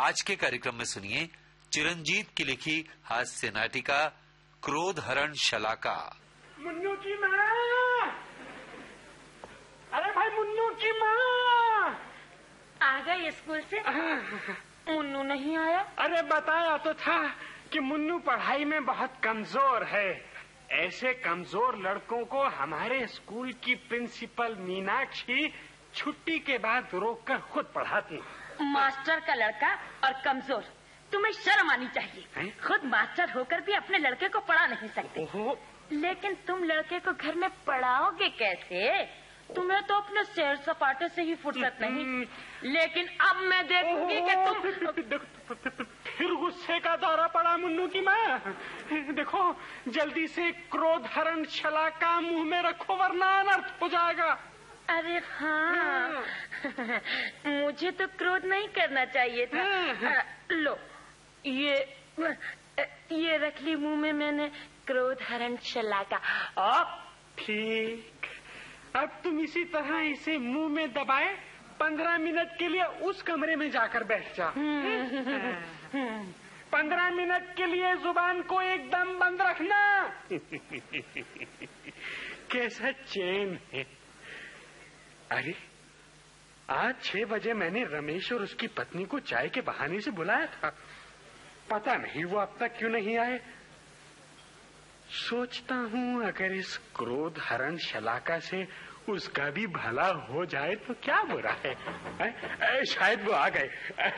आज के कार्यक्रम में सुनिए चिरंजीत की लिखी हास्य नाटिका क्रोध हरण शलाका। मुन्नू की माँ, अरे भाई मुन्नू की माँ आ गई स्कूल से। मुन्नू नहीं आया? अरे बताया तो था कि मुन्नू पढ़ाई में बहुत कमजोर है। ऐसे कमजोर लड़कों को हमारे स्कूल की प्रिंसिपल मीनाक्षी छुट्टी के बाद रोककर खुद पढ़ाती। मास्टर का लड़का और कमजोर, तुम्हें शर्म आनी चाहिए। है? खुद मास्टर होकर भी अपने लड़के को पढ़ा नहीं सकते। ओहो। लेकिन तुम लड़के को घर में पढ़ाओगे कैसे? तुम्हें तो अपने सैर सपाटे से ही फुर्सत नहीं। लेकिन अब मैं देखूंगी कि तुम फिर गुस्से का दौरा पड़ा मुन्नू की माँ। देखो जल्दी से क्रोध हरण शलाका मुंह में रखो वरना अनर्थ हो जाएगा। अरे हाँ, मुझे तो क्रोध नहीं करना चाहिए था। लो ये रख ली मुंह में मैंने क्रोध हरण शलाका। ठीक, अब तुम इसी तरह इसे मुंह में दबाए 15 मिनट के लिए उस कमरे में जाकर बैठ जाओ। 15 मिनट के लिए जुबान को एकदम बंद रखना। कैसा चैन है। अरे आज 6 बजे मैंने रमेश और उसकी पत्नी को चाय के बहाने से बुलाया था। पता नहीं वो अब तक क्यों नहीं आए। सोचता हूँ अगर इस क्रोध हरण शलाका से उसका भी भला हो जाए तो क्या बुरा है? शायद वो आ गए।